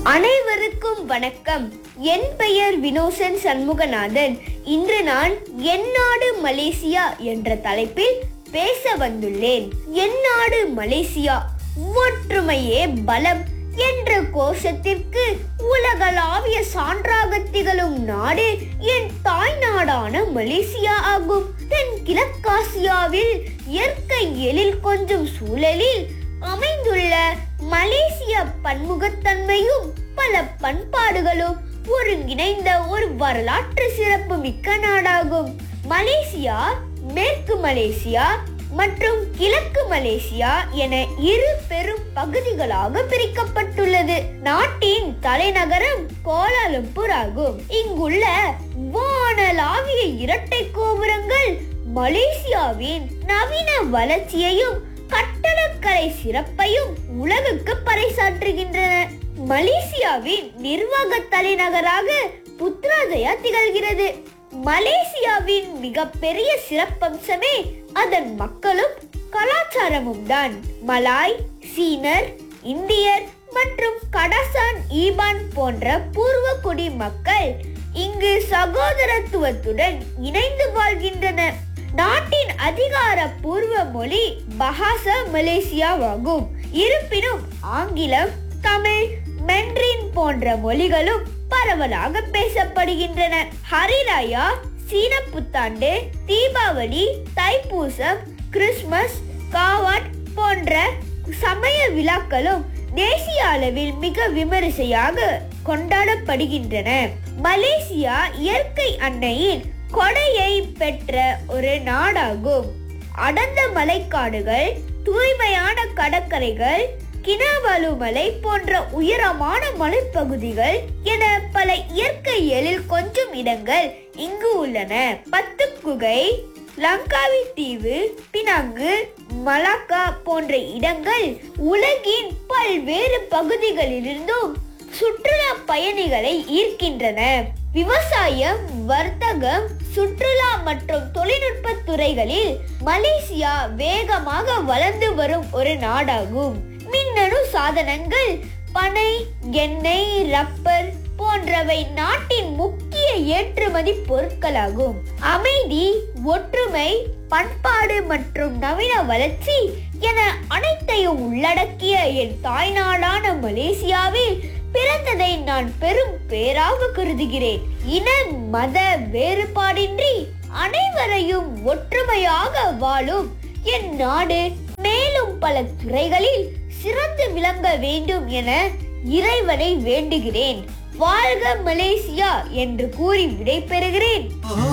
அனைவருக்கும் வணக்கம். என் பெயர் வினோசன் சண்முகநாதன். இன்று நான் என் நாடு மலேசியா என்ற தலைப்பில் பேச வந்துள்ளேன். என் நாடு மலேசியா, ஒற்றுமையே பலம் என்ற கோஷத்திற்கு உலகளாவிய சான்றாக திகழும் நாடு என் தாய் நாடான மலேசியா ஆகும். தென் கிழக்காசியாவில் இயற்கை எழில் கொஞ்சம் சூழலில் அமைந்துள்ள மலேசிய பன்முகத்தன்மையும் பல பண்பாடுகளும் ஒருங்கிணைந்த ஒரு வரலாற்று சிறப்பு மிக்க நாடாகும். மலேசியா மேற்கு மலேசியா மற்றும் கிழக்கு மலேசியா என இரு பெரும் பகுதிகளாக பிரிக்கப்பட்டுள்ளது. நாட்டின் தலைநகரம் கோலாலம்பூர் ஆகும். இங்குள்ள வானளாவிய இரட்டை கோபுரங்கள் மலேசியாவின் நவீன வளர்ச்சியையும் கட்டடக்கலை சிறப்பையும் உலகுக்கு பறைசாற்றுகின்றன. மலேசியாவின் நிர்வாக தலைநகராக புத்ராஜயா திகழ்கிறது. மலேசியாவின் மிகப்பெரிய சிறப்பம்சமே அதன் மக்களும் கலாச்சாரமும் தான். மலாய், சீனர், இந்தியர் மற்றும் கடாசான் ஈபான் போன்ற பூர்வகுடி மக்கள் இங்கு சகோதரத்துவத்துடன் இணைந்து வாழ்கின்றனர். நாட்டின் அதிகாரப்பூர்வ மொழி பஹாசா மலேசியாவாகும். இருப்பினும் ஆங்கிலம், தமிழ், மெண்ட்ரின் போன்ற மொழிகளும் பரவலாக பேசப்படுகின்றன. ஹரிராயா, சீன புத்தாண்டு, தீபாவளி, தைப்பூசம், கிறிஸ்துமஸ், காவாட் போன்ற சமய விழாக்களும் தேசிய அளவில் மிக விமரிசையாக கொண்டாடப்படுகின்றன. மலேசியா இயற்கை அன்னையின் கொடையை பெற்ற ஒரு நாடாகும். அடர்ந்த மலைக்காடுகள், தூய்மையான கடற்கரைகள், கினாவாலு மலை போன்ற உயரமான மலைப்பகுதிகள் என பல இயற்கை எழில் கொஞ்சம் இடங்கள் இங்கு உள்ளன. பத்துக்குகை, லங்காவி தீவு, பினாங்கு, மலாக்கா போன்ற இடங்கள் உலகின் பல்வேறு பகுதிகளிலிருந்தும் சுற்றுலா பயணிகளை ஈர்க்கின்றன. விவசாயம், வர்த்தகம், சுற்றுலா மற்றும் தொழில்நுட்ப துறைகளில் மலேசியா வேகமாக வளர்ந்து வரும் ஒரு நாடாகும். மின்னணு சாதனங்கள், பனை, எண்ணெய், ரப்பர் போன்றவை நாட்டின் முக்கிய ஏற்றுமதி பொருட்களாகும். அமைதி, ஒற்றுமை, பண்பாடு மற்றும் நவீன வளர்ச்சி என அனைத்தையும் உள்ளடக்கிய என் தாய்நாடான மலேசியாவில் பிறந்ததை நான் பெரும் பேராக கருதுகிறேன். இன மத வேறுபாடின்றி அனைவரையும் ஒற்றுமையாக வாழும் என் நாடு மேலும் பல துறைகளில் சிறந்து விளங்க வேண்டும் என இறைவனை வேண்டுகிறேன். வாழ்க மலேசியா என்று கூறி விடைபெறுகிறேன்.